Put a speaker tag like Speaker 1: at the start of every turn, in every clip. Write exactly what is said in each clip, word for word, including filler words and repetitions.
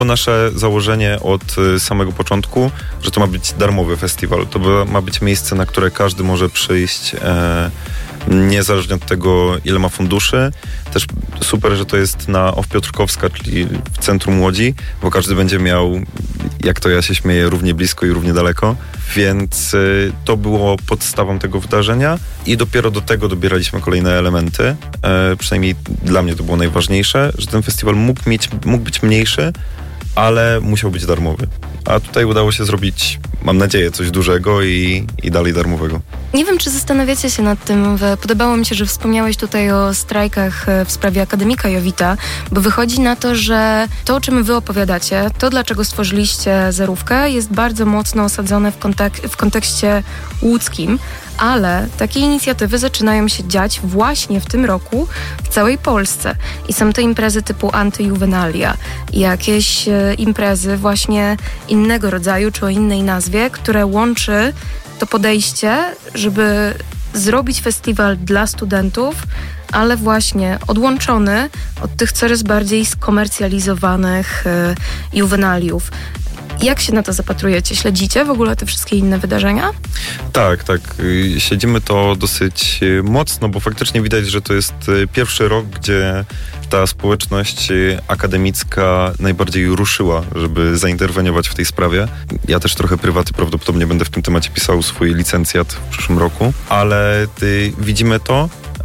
Speaker 1: Nasze założenie od samego początku, że to ma być darmowy festiwal. To ma być miejsce, na które każdy może przyjść, e, niezależnie od tego, ile ma funduszy. Też super, że to jest na Off Piotrkowska, czyli w centrum Łodzi, bo każdy będzie miał, jak to ja się śmieję, równie blisko i równie daleko. Więc y, to było podstawą tego wydarzenia i dopiero do tego dobieraliśmy kolejne elementy. E, przynajmniej dla mnie to było najważniejsze, że ten festiwal mógł, mieć, mógł być mniejszy, ale musiał być darmowy. A tutaj udało się zrobić, mam nadzieję, coś dużego i, i dalej darmowego.
Speaker 2: Nie wiem, czy zastanawiacie się nad tym. Podobało mi się, że wspomniałeś tutaj o strajkach w sprawie akademika Jowita, bo wychodzi na to, że to, o czym wy opowiadacie, to, dlaczego stworzyliście Zerówkę, jest bardzo mocno osadzone w, kontek- w kontekście łódzkim, ale takie inicjatywy zaczynają się dziać właśnie w tym roku w całej Polsce. I są to imprezy typu Antyjuwenalia, jakieś e, imprezy właśnie innego rodzaju, czy o innej nazwie, które łączy to podejście, żeby zrobić festiwal dla studentów, ale właśnie odłączony od tych coraz bardziej skomercjalizowanych e, juwenaliów. Jak się na to zapatrujecie? Śledzicie w ogóle te wszystkie inne wydarzenia?
Speaker 1: Tak, tak. Śledzimy to dosyć mocno, bo faktycznie widać, że to jest pierwszy rok, gdzie ta społeczność akademicka najbardziej ruszyła, żeby zainterweniować w tej sprawie. Ja też trochę prywaty prawdopodobnie będę w tym temacie pisał swój licencjat w przyszłym roku, ale y, widzimy to.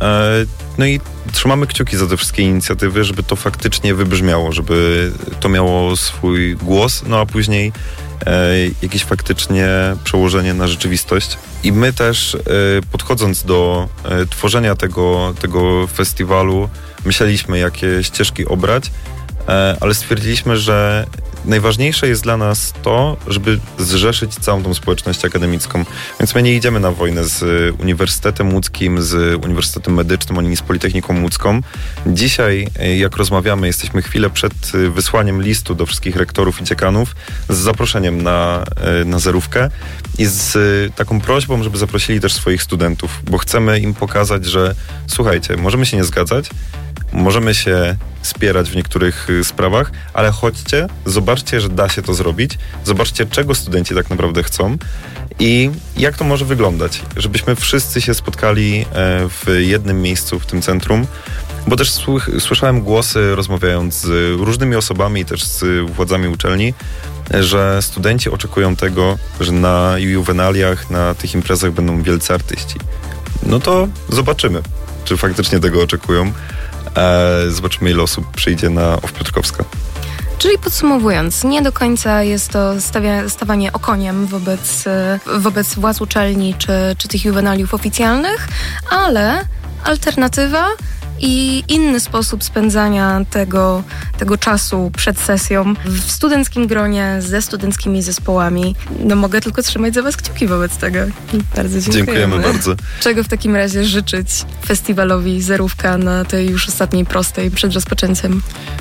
Speaker 1: No i trzymamy kciuki za te wszystkie inicjatywy, żeby to faktycznie wybrzmiało, żeby to miało swój głos, no a później e, jakieś faktycznie przełożenie na rzeczywistość. I my też e, podchodząc do e, tworzenia tego, tego festiwalu, myśleliśmy, jakie ścieżki obrać, e, ale stwierdziliśmy, że najważniejsze jest dla nas to, żeby zrzeszyć całą tą społeczność akademicką. Więc my nie idziemy na wojnę z Uniwersytetem Łódzkim, z Uniwersytetem Medycznym, ani z Politechniką Łódzką. Dzisiaj, jak rozmawiamy, jesteśmy chwilę przed wysłaniem listu do wszystkich rektorów i dziekanów z zaproszeniem na, na Zerówkę i z taką prośbą, żeby zaprosili też swoich studentów, bo chcemy im pokazać, że słuchajcie, możemy się nie zgadzać, możemy się spierać w niektórych sprawach, ale chodźcie, zobaczcie, że da się to zrobić, zobaczcie, czego studenci tak naprawdę chcą i jak to może wyglądać, żebyśmy wszyscy się spotkali w jednym miejscu, w tym centrum, bo też słyszałem głosy, rozmawiając z różnymi osobami, też z władzami uczelni, że studenci oczekują tego, że na juwenaliach, na tych imprezach będą wielcy artyści. No to zobaczymy, czy faktycznie tego oczekują. Zobaczymy, ile osób przyjdzie na Off Piotrkowska.
Speaker 2: Czyli podsumowując, nie do końca jest to stawia, stawanie okoniem wobec, wobec władz uczelni czy, czy tych juwenaliów oficjalnych, ale alternatywa i inny sposób spędzania tego, tego czasu przed sesją w studenckim gronie, ze studenckimi zespołami. No mogę tylko trzymać za was kciuki wobec tego. Bardzo dziękujemy.
Speaker 1: Dziękujemy bardzo.
Speaker 2: Czego w takim razie życzyć festiwalowi Zerówka na tej już ostatniej prostej przed rozpoczęciem?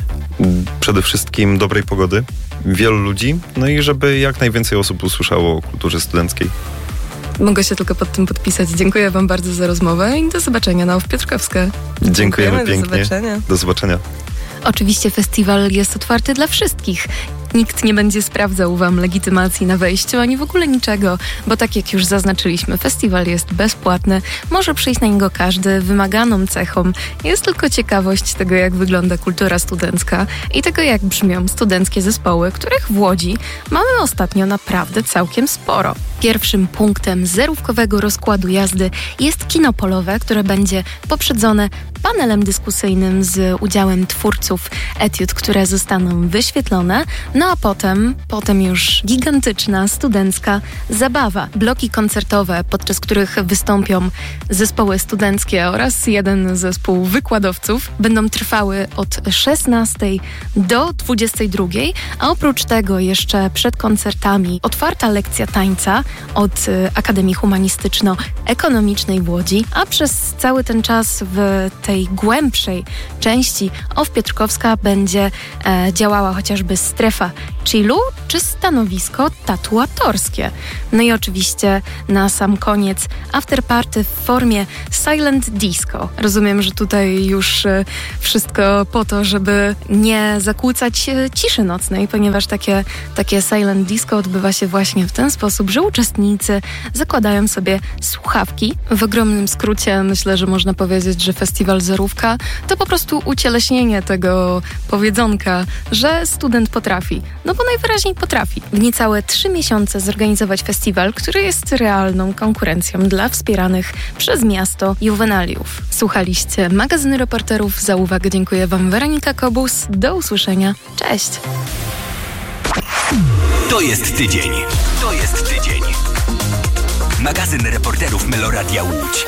Speaker 1: Przede wszystkim dobrej pogody, wielu ludzi, no i żeby jak najwięcej osób usłyszało o kulturze studenckiej.
Speaker 2: Mogę się tylko pod tym podpisać. Dziękuję wam bardzo za rozmowę i do zobaczenia na Off Piotrkowska.
Speaker 1: Dziękujemy, Dziękujemy pięknie.
Speaker 2: Do zobaczenia.
Speaker 1: Do zobaczenia.
Speaker 2: Oczywiście festiwal jest otwarty dla wszystkich. Nikt nie będzie sprawdzał wam legitymacji na wejściu, ani w ogóle niczego, bo tak jak już zaznaczyliśmy, festiwal jest bezpłatny, może przyjść na niego każdy. Wymaganą cechą jest tylko ciekawość tego, jak wygląda kultura studencka i tego, jak brzmią studenckie zespoły, których w Łodzi mamy ostatnio naprawdę całkiem sporo. Pierwszym punktem zerówkowego rozkładu jazdy jest kino polowe, które będzie poprzedzone panelem dyskusyjnym z udziałem twórców etiud, które zostaną wyświetlone, no a potem, potem już gigantyczna studencka zabawa. Bloki koncertowe, podczas których wystąpią zespoły studenckie oraz jeden zespół wykładowców, będą trwały od szesnastej do dwudziestej drugiej, a oprócz tego jeszcze przed koncertami otwarta lekcja tańca od Akademii Humanistyczno-Ekonomicznej w Łodzi, a przez cały ten czas w tej głębszej części Off Piotrkowska będzie e, działała chociażby strefa strefa chillu czy stanowisko tatuatorskie. No i oczywiście na sam koniec afterparty w formie silent disco. Rozumiem, że tutaj już e, wszystko po to, żeby nie zakłócać e, ciszy nocnej, ponieważ takie, takie silent disco odbywa się właśnie w ten sposób, że uczestnicy zakładają sobie słuchawki. W ogromnym skrócie myślę, że można powiedzieć, że festiwal Zerówka to po prostu ucieleśnienie tego powiedzonka, że student potrafi. No bo najwyraźniej potrafi. W niecałe trzy miesiące zorganizować festiwal, który jest realną konkurencją dla wspieranych przez miasto juwenaliów. Słuchaliście magazynu reporterów. Za uwagę dziękuję Wam Weronika Kobus. Do usłyszenia. Cześć!
Speaker 3: To jest tydzień. To jest tydzień. Magazyn reporterów Meloradia Łódź.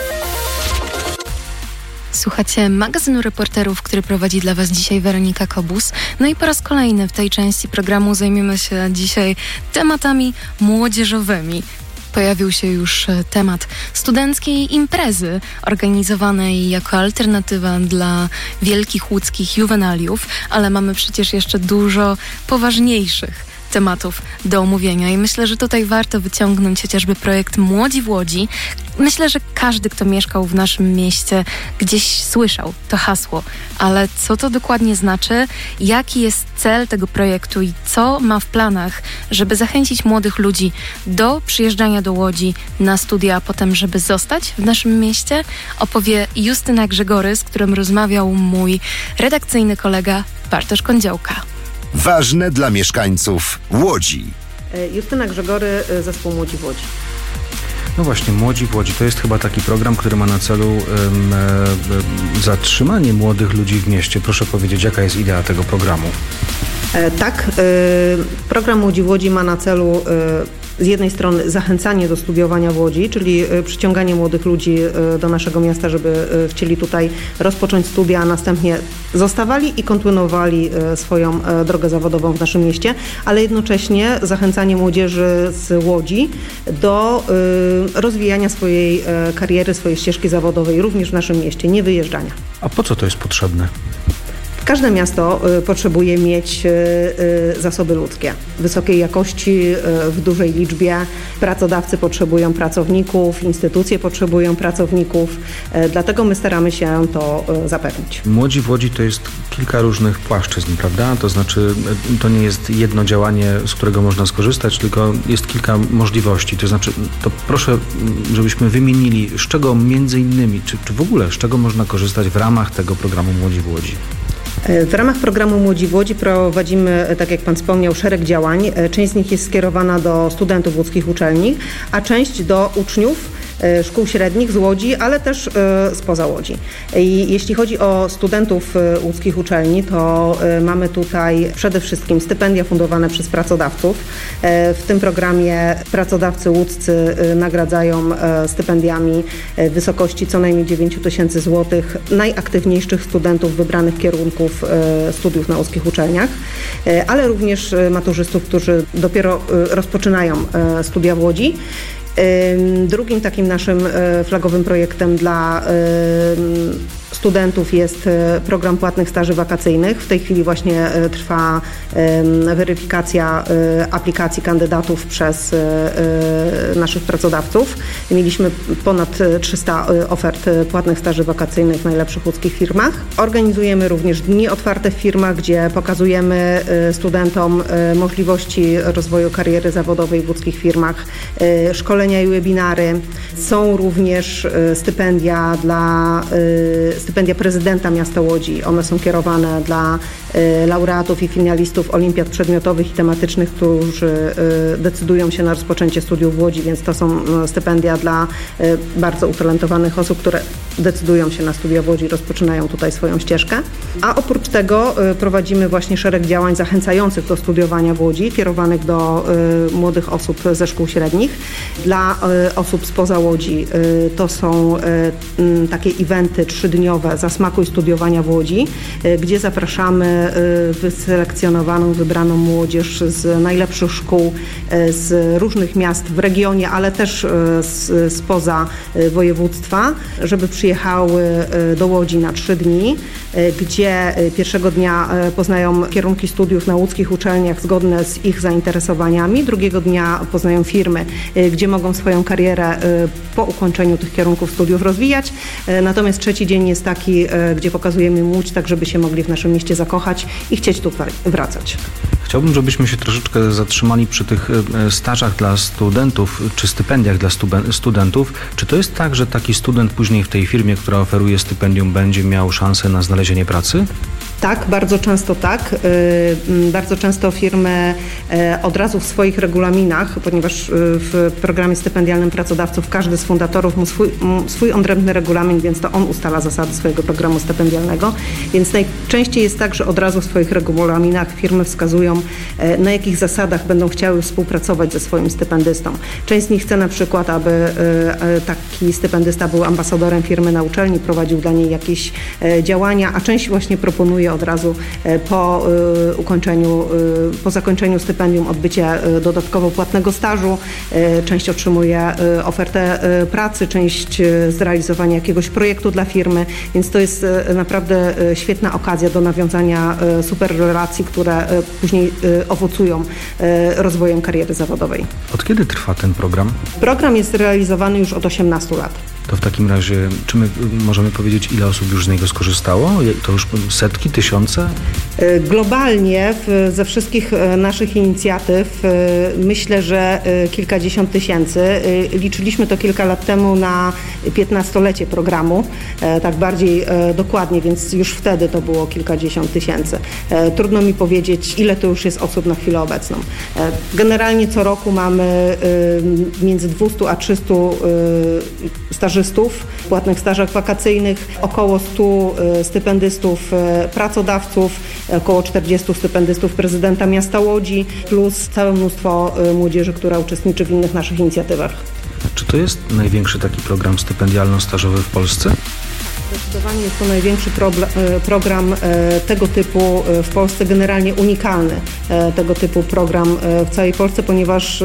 Speaker 2: Słuchacie magazynu reporterów, który prowadzi dla Was dzisiaj Weronika Kobus. No i po raz kolejny w tej części programu zajmiemy się dzisiaj tematami młodzieżowymi. Pojawił się już temat studenckiej imprezy organizowanej jako alternatywa dla wielkich łódzkich juwenaliów, ale mamy przecież jeszcze dużo poważniejszych tematów do omówienia i myślę, że tutaj warto wyciągnąć chociażby projekt Młodzi w Łodzi. Myślę, że każdy, kto mieszkał w naszym mieście, gdzieś słyszał to hasło, ale co to dokładnie znaczy, jaki jest cel tego projektu i co ma w planach, żeby zachęcić młodych ludzi do przyjeżdżania do Łodzi na studia, a potem, żeby zostać w naszym mieście, opowie Justyna Grzegory, z którym rozmawiał mój redakcyjny kolega Bartosz Kądziołka.
Speaker 4: Ważne dla mieszkańców Łodzi.
Speaker 5: Justyna Grzegory, zespół Młodzi w Łodzi.
Speaker 6: No właśnie, Młodzi w Łodzi to jest chyba taki program, który ma na celu um, e, zatrzymanie młodych ludzi w mieście. Proszę powiedzieć, jaka jest idea tego programu?
Speaker 5: E, tak, e, program Młodzi w Łodzi ma na celu e, z jednej strony zachęcanie do studiowania w Łodzi, czyli przyciąganie młodych ludzi do naszego miasta, żeby chcieli tutaj rozpocząć studia, a następnie zostawali i kontynuowali swoją drogę zawodową w naszym mieście, ale jednocześnie zachęcanie młodzieży z Łodzi do rozwijania swojej kariery, swojej ścieżki zawodowej również w naszym mieście, nie wyjeżdżania.
Speaker 6: A po co to jest potrzebne?
Speaker 5: Każde miasto potrzebuje mieć zasoby ludzkie wysokiej jakości, w dużej liczbie. Pracodawcy potrzebują pracowników, instytucje potrzebują pracowników, dlatego my staramy się to zapewnić.
Speaker 6: Młodzi w Łodzi to jest kilka różnych płaszczyzn, prawda? To znaczy to nie jest jedno działanie, z którego można skorzystać, tylko jest kilka możliwości. To znaczy to proszę, żebyśmy wymienili, z czego między innymi, czy, czy w ogóle, z czego można korzystać w ramach tego programu Młodzi w Łodzi.
Speaker 5: W ramach programu Młodzi w Łodzi prowadzimy, tak jak Pan wspomniał, szereg działań. Część z nich jest skierowana do studentów łódzkich uczelni, a część do uczniów szkół średnich z Łodzi, ale też spoza Łodzi. I jeśli chodzi o studentów łódzkich uczelni, to mamy tutaj przede wszystkim stypendia fundowane przez pracodawców. W tym programie pracodawcy łódzcy nagradzają stypendiami w wysokości co najmniej dziewięć tysięcy złotych najaktywniejszych studentów wybranych kierunków studiów na łódzkich uczelniach, ale również maturzystów, którzy dopiero rozpoczynają studia w Łodzi. Drugim takim naszym flagowym projektem dla studentów jest program płatnych staży wakacyjnych. W tej chwili właśnie trwa weryfikacja aplikacji kandydatów przez naszych pracodawców. Mieliśmy ponad trzysta ofert płatnych staży wakacyjnych w najlepszych łódzkich firmach. Organizujemy również dni otwarte w firmach, gdzie pokazujemy studentom możliwości rozwoju kariery zawodowej w łódzkich firmach, szkolenia i webinary. Są również stypendia dla stypendia prezydenta miasta Łodzi. One są kierowane dla laureatów i finalistów olimpiad przedmiotowych i tematycznych, którzy decydują się na rozpoczęcie studiów w Łodzi, więc to są stypendia dla bardzo utalentowanych osób, które decydują się na studia w Łodzi i rozpoczynają tutaj swoją ścieżkę. A oprócz tego prowadzimy właśnie szereg działań zachęcających do studiowania w Łodzi, kierowanych do młodych osób ze szkół średnich. Dla osób spoza Łodzi to są takie eventy trzydniowe, dwudniowe Zasmakuj studiowania w Łodzi, gdzie zapraszamy wyselekcjonowaną, wybraną młodzież z najlepszych szkół, z różnych miast w regionie, ale też z, spoza województwa, żeby przyjechały do Łodzi na trzy dni, gdzie pierwszego dnia poznają kierunki studiów na łódzkich uczelniach zgodne z ich zainteresowaniami, drugiego dnia poznają firmy, gdzie mogą swoją karierę po ukończeniu tych kierunków studiów rozwijać. Natomiast trzeci dzień jest taki, gdzie pokazujemy im Łódź, tak żeby się mogli w naszym mieście zakochać i chcieć tu wracać.
Speaker 6: Chciałbym, żebyśmy się troszeczkę zatrzymali przy tych stażach dla studentów, czy stypendiach dla studentów. Czy to jest tak, że taki student później w tej firmie, która oferuje stypendium, będzie miał szansę na znalezienie pracy?
Speaker 5: Tak, bardzo często tak. Bardzo często firmy od razu w swoich regulaminach, ponieważ w programie stypendialnym pracodawców każdy z fundatorów ma swój, swój odrębny regulamin, więc to on ustala zasady swojego programu stypendialnego. Więc najczęściej jest tak, że od razu w swoich regulaminach firmy wskazują, na jakich zasadach będą chciały współpracować ze swoim stypendystą. Część z nich chce na przykład, aby taki stypendysta był ambasadorem firmy na uczelni, prowadził dla niej jakieś działania, a część właśnie proponuje od razu po ukończeniu, po zakończeniu stypendium odbycie dodatkowo płatnego stażu. Część otrzymuje ofertę pracy, część zrealizowania jakiegoś projektu dla firmy, więc to jest naprawdę świetna okazja do nawiązania super relacji, które później owocują rozwojem kariery zawodowej.
Speaker 6: Od kiedy trwa ten program?
Speaker 5: Program jest realizowany już od osiemnastu lat.
Speaker 6: To w takim razie, czy my możemy powiedzieć, ile osób już z niego skorzystało? To już setki, tysiące?
Speaker 5: Globalnie w, ze wszystkich naszych inicjatyw myślę, że kilkadziesiąt tysięcy. Liczyliśmy to kilka lat temu na piętnastolecie programu, tak bardziej dokładnie, więc już wtedy to było kilkadziesiąt tysięcy. Trudno mi powiedzieć, ile to już jest osób na chwilę obecną. Generalnie co roku mamy między dwieście a trzysta stażystów w płatnych stażach wakacyjnych, około stu stypendystów pracodawców, około czterdziestu stypendystów prezydenta miasta Łodzi, plus całe mnóstwo młodzieży, która uczestniczy w innych naszych inicjatywach.
Speaker 6: Czy to jest największy taki program stypendialno-stażowy w Polsce?
Speaker 5: Zdecydowanie jest to największy program tego typu w Polsce, generalnie unikalny tego typu program w całej Polsce, ponieważ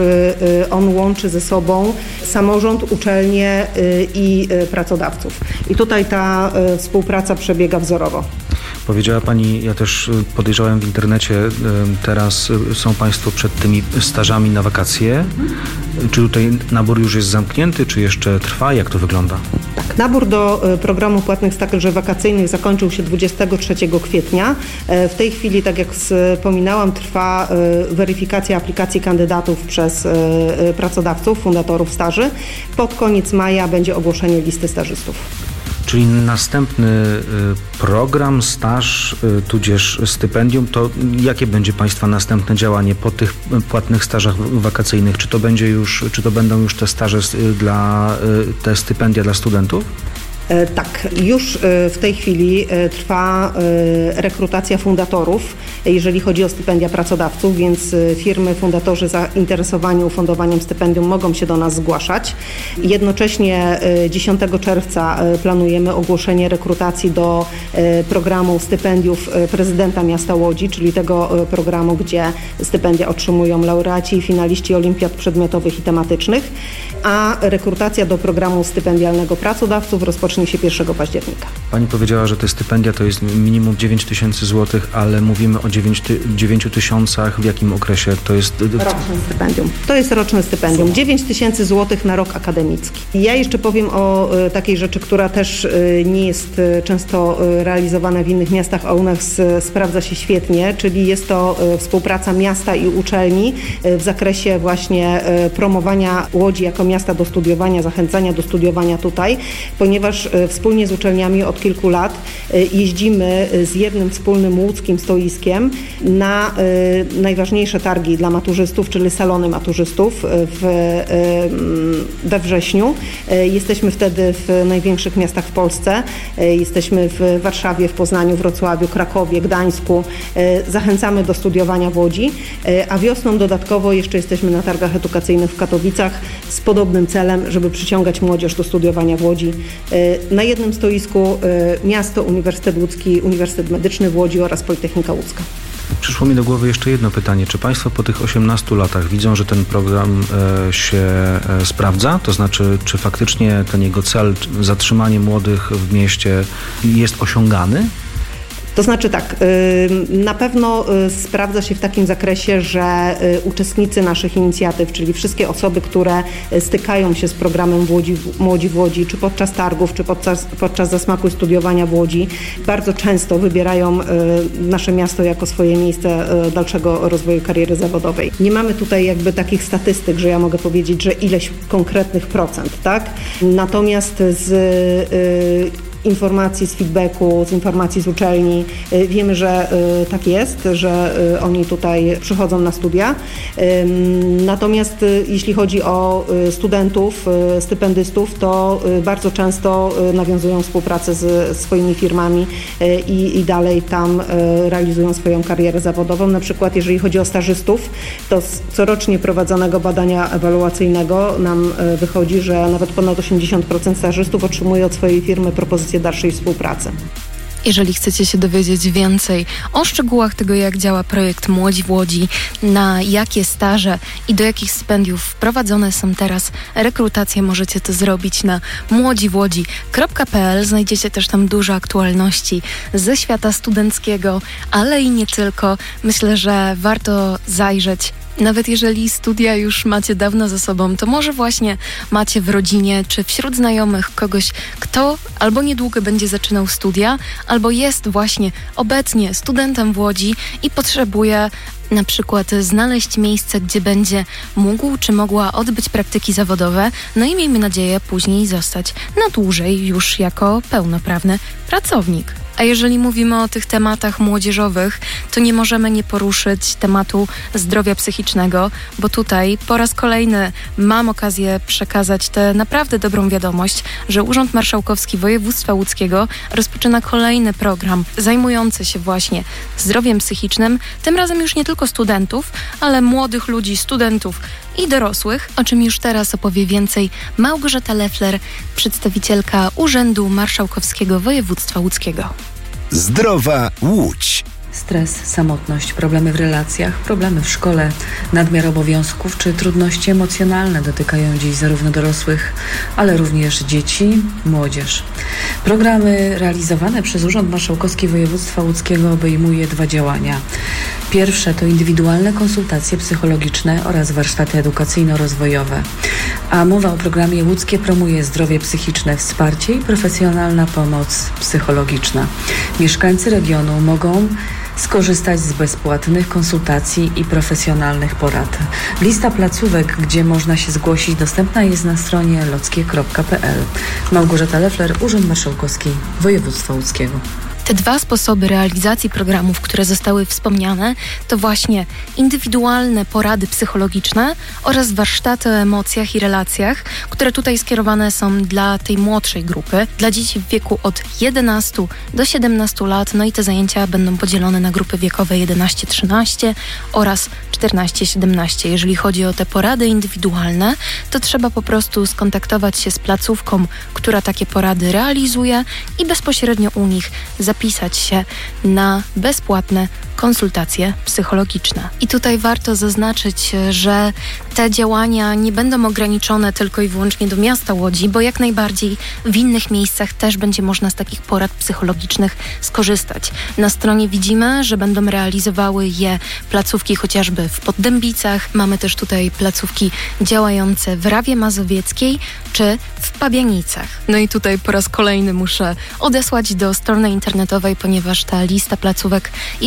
Speaker 5: on łączy ze sobą samorząd, uczelnie i pracodawców. I tutaj ta współpraca przebiega wzorowo.
Speaker 6: Powiedziała Pani, ja też podejrzałem w internecie, teraz są Państwo przed tymi stażami na wakacje. Czy tutaj nabór już jest zamknięty, czy jeszcze trwa? Jak to wygląda?
Speaker 5: Tak, nabór do programu płatnych staży wakacyjnych zakończył się dwudziestego trzeciego kwietnia. W tej chwili, tak jak wspominałam, trwa weryfikacja aplikacji kandydatów przez pracodawców, fundatorów staży. Pod koniec maja będzie ogłoszenie listy stażystów.
Speaker 6: Czyli następny program, staż, tudzież stypendium, to jakie będzie Państwa następne działanie po tych płatnych stażach wakacyjnych? Czy to będzie już, czy to będą już te staże dla, te stypendia dla studentów?
Speaker 5: Tak, już w tej chwili trwa rekrutacja fundatorów, jeżeli chodzi o stypendia pracodawców, więc firmy, fundatorzy zainteresowani ufundowaniem stypendium mogą się do nas zgłaszać. Jednocześnie dziesiątego czerwca planujemy ogłoszenie rekrutacji do programu stypendiów prezydenta miasta Łodzi, czyli tego programu, gdzie stypendia otrzymują laureaci i finaliści olimpiad przedmiotowych i tematycznych, a rekrutacja do programu stypendialnego pracodawców rozpocznie się pierwszego października.
Speaker 6: Pani powiedziała, że te stypendia to jest minimum dziewięć tysięcy złotych, ale mówimy o dziewięciu tysiącach. W jakim okresie to jest?
Speaker 5: Roczne stypendium. To jest roczne stypendium. dziewięć tysięcy złotych na rok akademicki. Ja jeszcze powiem o takiej rzeczy, która też nie jest często realizowana w innych miastach, a u nas sprawdza się świetnie, czyli jest to współpraca miasta i uczelni w zakresie właśnie promowania Łodzi jako miasta do studiowania, zachęcania do studiowania tutaj, ponieważ wspólnie z uczelniami od kilku lat jeździmy z jednym wspólnym łódzkim stoiskiem edukacyjnym na y, najważniejsze targi dla maturzystów, czyli salony maturzystów w, y, we wrześniu. Y, jesteśmy wtedy w największych miastach w Polsce. Y, jesteśmy w Warszawie, w Poznaniu, Wrocławiu, Krakowie, Gdańsku. Y, zachęcamy do studiowania w Łodzi, y, a wiosną dodatkowo jeszcze jesteśmy na targach edukacyjnych w Katowicach z podobnym celem, żeby przyciągać młodzież do studiowania w Łodzi. Y, na jednym stoisku y, miasto, Uniwersytet Łódzki, Uniwersytet Medyczny w Łodzi oraz Politechnika Łódzka.
Speaker 6: Przyszło mi do głowy jeszcze jedno pytanie. Czy Państwo po tych osiemnastu latach widzą, że ten program e, się e, sprawdza? To znaczy, czy faktycznie ten jego cel, zatrzymanie młodych w mieście, jest osiągany?
Speaker 5: To znaczy tak, na pewno sprawdza się w takim zakresie, że uczestnicy naszych inicjatyw, czyli wszystkie osoby, które stykają się z programem w Łodzi, Młodzi w Łodzi, czy podczas targów, czy podczas, podczas zasmaku studiowania w Łodzi, bardzo często wybierają nasze miasto jako swoje miejsce dalszego rozwoju kariery zawodowej. Nie mamy tutaj jakby takich statystyk, że ja mogę powiedzieć, że ileś konkretnych procent, tak? Natomiast z informacji z feedbacku, z informacji z uczelni. Wiemy, że tak jest, że oni tutaj przychodzą na studia. Natomiast jeśli chodzi o studentów, stypendystów, to bardzo często nawiązują współpracę z swoimi firmami i, i dalej tam realizują swoją karierę zawodową. Na przykład jeżeli chodzi o stażystów, to z corocznie prowadzonego badania ewaluacyjnego nam wychodzi, że nawet ponad osiemdziesiąt procent stażystów otrzymuje od swojej firmy propozycję dalszej współpracy.
Speaker 2: Jeżeli chcecie się dowiedzieć więcej o szczegółach tego, jak działa projekt Młodzi w Łodzi, na jakie staże i do jakich stypendiów wprowadzone są teraz rekrutacje, możecie to zrobić na młodziwłodzi kropka p l. Znajdziecie też tam dużo aktualności ze świata studenckiego, ale i nie tylko. Myślę, że warto zajrzeć. Nawet jeżeli studia już macie dawno za sobą, to może właśnie macie w rodzinie czy wśród znajomych kogoś, kto albo niedługo będzie zaczynał studia, albo jest właśnie obecnie studentem w Łodzi i potrzebuje na przykład znaleźć miejsce, gdzie będzie mógł czy mogła odbyć praktyki zawodowe, no i miejmy nadzieję później zostać na dłużej już jako pełnoprawny pracownik. A jeżeli mówimy o tych tematach młodzieżowych, to nie możemy nie poruszyć tematu zdrowia psychicznego, bo tutaj po raz kolejny mam okazję przekazać tę naprawdę dobrą wiadomość, że Urząd Marszałkowski Województwa Łódzkiego rozpoczyna kolejny program zajmujący się właśnie zdrowiem psychicznym, tym razem już nie tylko studentów, ale młodych ludzi, studentów i dorosłych, o czym już teraz opowie więcej Małgorzata Leffler, przedstawicielka Urzędu Marszałkowskiego Województwa Łódzkiego.
Speaker 4: Zdrowa Łódź.
Speaker 7: Stres, samotność, problemy w relacjach, problemy w szkole, nadmiar obowiązków czy trudności emocjonalne dotykają dziś zarówno dorosłych, ale również dzieci, młodzież. Programy realizowane przez Urząd Marszałkowski Województwa Łódzkiego obejmuje dwa działania. Pierwsze to indywidualne konsultacje psychologiczne oraz warsztaty edukacyjno-rozwojowe. A mowa o programie Łódzkie promuje zdrowie psychiczne, wsparcie i profesjonalna pomoc psychologiczna. Mieszkańcy regionu mogą skorzystać z bezpłatnych konsultacji i profesjonalnych porad. Lista placówek, gdzie można się zgłosić, dostępna jest na stronie lockie kropka p l. Małgorzata Leffler, Urząd Marszałkowski Województwa Łódzkiego.
Speaker 2: Te dwa sposoby realizacji programów, które zostały wspomniane, to właśnie indywidualne porady psychologiczne oraz warsztaty o emocjach i relacjach, które tutaj skierowane są dla tej młodszej grupy, dla dzieci w wieku od jedenastu do siedemnastu lat, no i te zajęcia będą podzielone na grupy wiekowe jedenaście trzynaście oraz czternaście siedemnaście. Jeżeli chodzi o te porady indywidualne, to trzeba po prostu skontaktować się z placówką, która takie porady realizuje i bezpośrednio u nich zapisać się na bezpłatne konsultacje psychologiczne. I tutaj warto zaznaczyć, że te działania nie będą ograniczone tylko i wyłącznie do miasta Łodzi, bo jak najbardziej w innych miejscach też będzie można z takich porad psychologicznych skorzystać. Na stronie widzimy, że będą realizowały je placówki chociażby w Poddębicach. Mamy też tutaj placówki działające w Rawie Mazowieckiej czy w Pabianicach. No i tutaj po raz kolejny muszę odesłać do strony internetowej, ponieważ ta lista placówek jest całkiem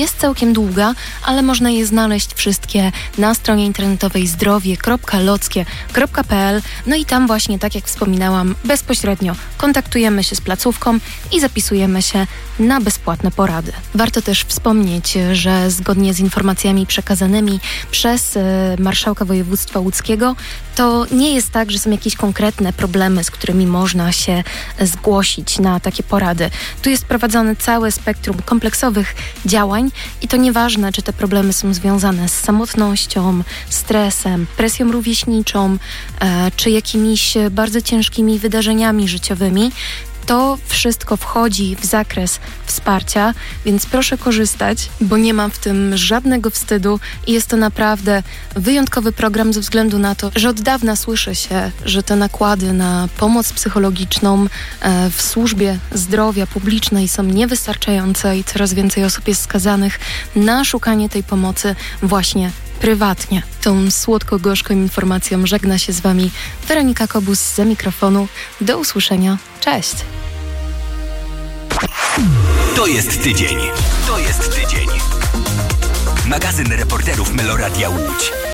Speaker 2: całkiem długa, ale można je znaleźć wszystkie na stronie internetowej zdrowie kropka lockie kropka p l. No i tam właśnie, tak jak wspominałam, bezpośrednio kontaktujemy się z placówką i zapisujemy się na bezpłatne porady. Warto też wspomnieć, że zgodnie z informacjami przekazanymi przez e, marszałka województwa łódzkiego, to nie jest tak, że są jakieś konkretne problemy, z którymi można się zgłosić na takie porady. Tu jest prowadzone całe spektrum kompleksowych działań i to nieważne, czy te problemy są związane z samotnością, stresem, presją rówieśniczą, e, czy jakimiś bardzo ciężkimi wydarzeniami życiowymi. To wszystko wchodzi w zakres wsparcia, więc proszę korzystać, bo nie mam w tym żadnego wstydu i jest to naprawdę wyjątkowy program ze względu na to, że od dawna słyszy się, że te nakłady na pomoc psychologiczną e, w służbie zdrowia publicznej są niewystarczające i coraz więcej osób jest skazanych na szukanie tej pomocy właśnie prywatnie. Tą słodko-gorzką informacją żegna się z Wami Weronika Kobus za mikrofonu. Do usłyszenia. Cześć!
Speaker 3: To jest tydzień. To jest tydzień. Magazyn reporterów Meloradia Łódź.